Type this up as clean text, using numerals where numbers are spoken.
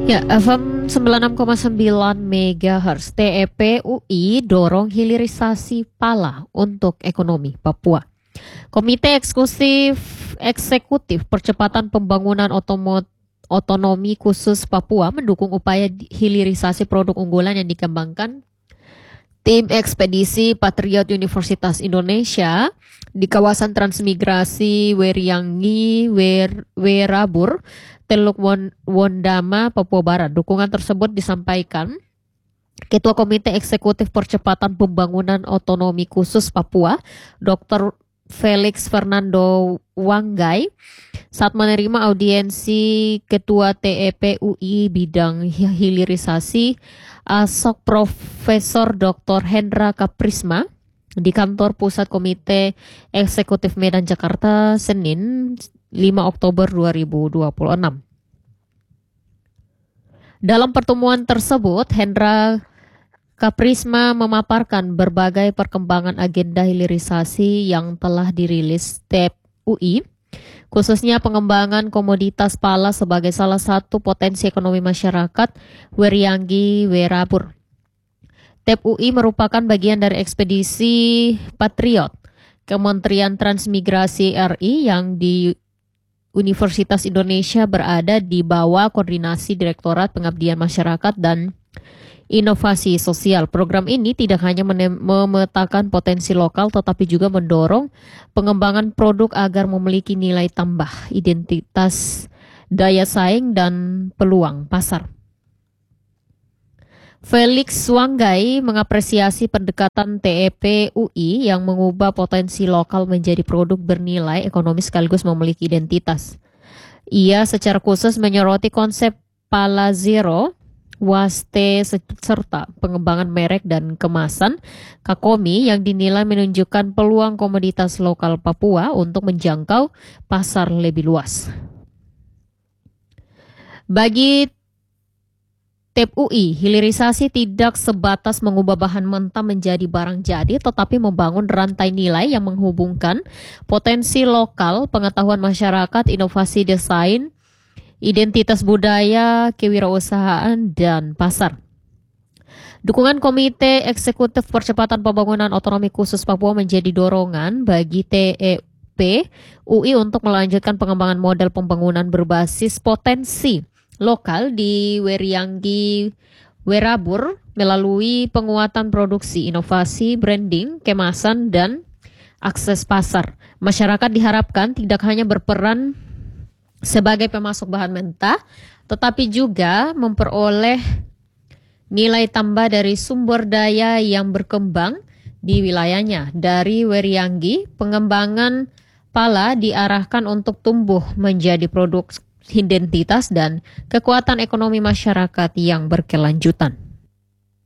Ya, FM 96,9 MHz TEP UI dorong hilirisasi pala untuk ekonomi Papua. Komite Eksekutif Percepatan Pembangunan Otonomi Khusus Papua mendukung upaya hilirisasi produk unggulan yang dikembangkan tim ekspedisi Patriot Universitas Indonesia di kawasan transmigrasi Weriangi, Werabur, Teluk Wondama, Papua Barat. Dukungan tersebut disampaikan Ketua Komite Eksekutif Percepatan Pembangunan Otonomi Khusus Papua, Dr. Felix Fernando Wanggai, saat menerima audiensi Ketua TEP UI bidang hilirisasi Asok Profesor Dr. Hendra Kaprisma di kantor Pusat Komite Eksekutif Medan Jakarta Senin 5 Oktober 2026. Dalam pertemuan tersebut, Hendra Kaprisma memaparkan berbagai perkembangan agenda hilirisasi yang telah dirilis TEP UI, khususnya pengembangan komoditas pala sebagai salah satu potensi ekonomi masyarakat Weriangi Werabur. TEP UI merupakan bagian dari ekspedisi Patriot Kementerian Transmigrasi RI yang di Universitas Indonesia berada di bawah koordinasi Direktorat Pengabdian Masyarakat dan Inovasi Sosial. Program ini tidak hanya memetakan potensi lokal tetapi juga mendorong pengembangan produk agar memiliki nilai tambah, identitas, daya saing, dan peluang pasar. Felix Wanggai mengapresiasi pendekatan TEP UI yang mengubah potensi lokal menjadi produk bernilai ekonomi sekaligus memiliki identitas. Ia secara khusus menyoroti konsep Pala Zero, Waste serta pengembangan merek dan kemasan Kakomi yang dinilai menunjukkan peluang komoditas lokal Papua untuk menjangkau pasar lebih luas. Bagi TEP UI, hilirisasi tidak sebatas mengubah bahan mentah menjadi barang jadi, tetapi membangun rantai nilai yang menghubungkan potensi lokal, pengetahuan masyarakat, inovasi desain, identitas budaya, kewirausahaan, dan pasar. Dukungan Komite Eksekutif Percepatan Pembangunan Otonomi Khusus Papua menjadi dorongan bagi TEP UI untuk melanjutkan pengembangan model pembangunan berbasis potensi lokal di Weriangi Werabur melalui penguatan produksi, inovasi, branding, kemasan, dan akses pasar. Masyarakat diharapkan tidak hanya berperan sebagai pemasok bahan mentah, tetapi juga memperoleh nilai tambah dari sumber daya yang berkembang di wilayahnya. Dari Weriangi, pengembangan pala diarahkan untuk tumbuh menjadi produk identitas dan kekuatan ekonomi masyarakat yang berkelanjutan.